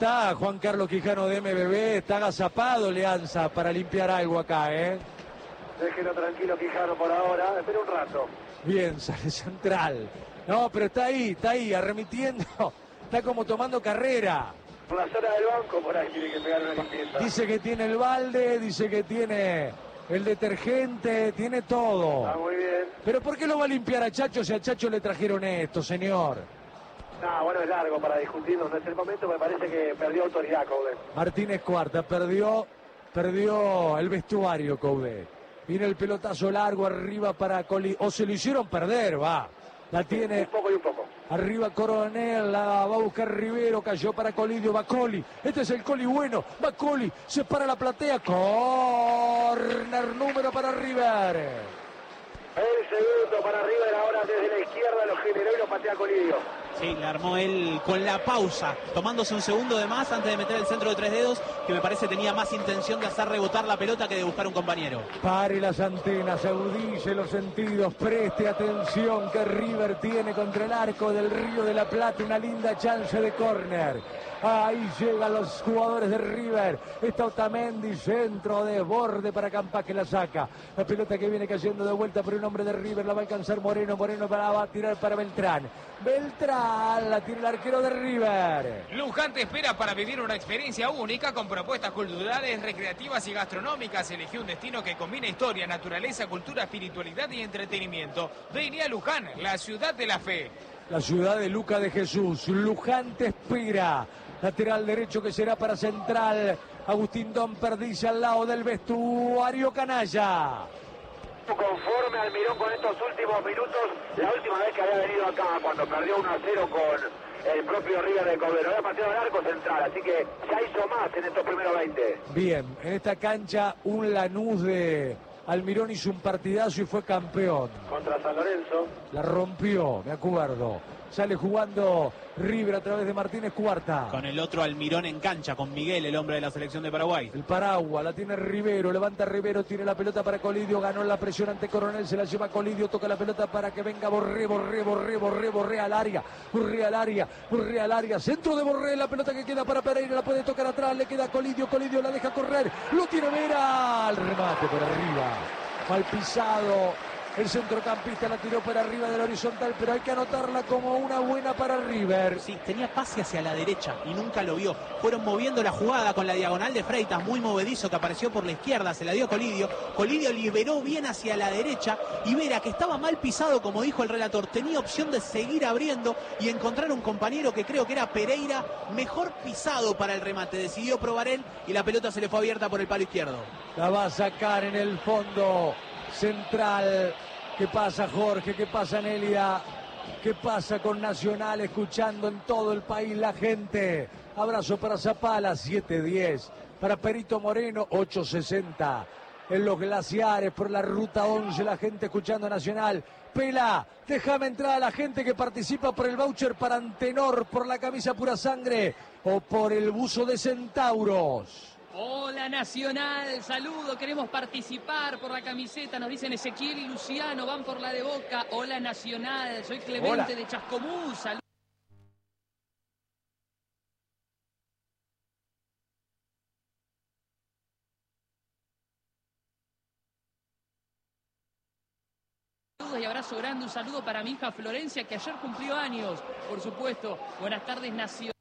está Juan Carlos Quijano de MBB, está agazapado Leanza para limpiar algo acá, ¿eh? Déjelo tranquilo Quijano por ahora, espera un rato. Bien, sale Central. No, pero está ahí, arremitiendo. Está como tomando carrera. Por la zona del banco, por ahí tiene que pegar una limpieza. Dice que tiene el balde, dice que tiene el detergente, tiene todo. Está muy bien. Pero ¿por qué lo va a limpiar a Chacho si a Chacho le trajeron esto, señor? No, bueno, es largo para discutirlo, no es el momento, me parece que perdió autoridad Coudet. Martínez Cuarta perdió el vestuario, Coudet. Viene el pelotazo largo arriba para Coli. O se lo hicieron perder, va. La tiene Un poco y un poco. arriba Coronel, la va a buscar Rivero, cayó para Colidio, va Coli. Este es el Coli bueno, va Coli, se para la platea. Corner número para River. El segundo para River, ahora desde la izquierda lo generó y lo patea Colidio. Sí, le armó él con la pausa, tomándose un segundo de más antes de meter el centro de tres dedos, que me parece tenía más intención de hacer rebotar la pelota que de buscar un compañero. Pare las antenas, agudice los sentidos, preste atención que River tiene contra el arco del Río de la Plata una linda chance de córner. Ahí llegan los jugadores de River. Está Otamendi, centro de borde para Campas que la saca. La pelota que viene cayendo de vuelta por un hombre de River, la va a alcanzar Moreno. Moreno va a tirar para Beltrán. Beltrán, la tiene el arquero de River. Luján te espera para vivir una experiencia única con propuestas culturales, recreativas y gastronómicas. Elegí un destino que combina historia, naturaleza, cultura, espiritualidad y entretenimiento. Vení a Luján, la ciudad de la fe. La ciudad de Luca de Jesús. Luján te espera. Lateral derecho que será para Central. Agustín Don Perdiz al lado del vestuario canalla. Conforme Almirón con estos últimos minutos, la última vez que había venido acá, cuando perdió 1-0 con el propio River de Coudet, había pateado el arco Central, así que ya hizo más en estos primeros 20. Bien, en esta cancha un Lanús de Almirón hizo un partidazo y fue campeón. Contra San Lorenzo. La rompió, me acuerdo. Sale jugando River a través de Martínez Cuarta. Con el otro Almirón en cancha, con Miguel, el hombre de la selección de Paraguay. El Paragua, la tiene Rivero, levanta Rivero, tiene la pelota para Colidio, ganó la presión ante Coronel, se la lleva Colidio, toca la pelota para que venga Borré al área, centro de Borré, la pelota que queda para Pereira, la puede tocar atrás, le queda a Colidio, Colidio la deja correr, lo tiene Vera, al remate por arriba, mal pisado. El centrocampista la tiró para arriba del horizontal, pero hay que anotarla como una buena para River. Sí, tenía pase hacia la derecha y nunca lo vio. Fueron moviendo la jugada con la diagonal de Freitas, muy movedizo, que apareció por la izquierda, se la dio Colidio. Colidio liberó bien hacia la derecha y Vera, que estaba mal pisado, como dijo el relator, tenía opción de seguir abriendo y encontrar un compañero que creo que era Pereira, mejor pisado para el remate. Decidió probar él y la pelota se le fue abierta por el palo izquierdo. La va a sacar en el fondo Central. ¿Qué pasa, Jorge? ¿Qué pasa, Nelia? ¿Qué pasa con Nacional? Escuchando en todo el país la gente. Abrazo para Zapala, 7:10. Para Perito Moreno, 8:60. En los glaciares, por la ruta 11, la gente escuchando Nacional. Pela, déjame entrar a la gente que participa por el voucher para Antenor, por la camisa Pura Sangre o por el buzo de Centauros. Hola Nacional, saludo, queremos participar por la camiseta, nos dicen Ezequiel y Luciano, van por la de Boca. Hola Nacional, soy Clemente de Chascomús, saludos. Y abrazo grande, un saludo para mi hija Florencia, que ayer cumplió años, por supuesto. Buenas tardes, Nacional.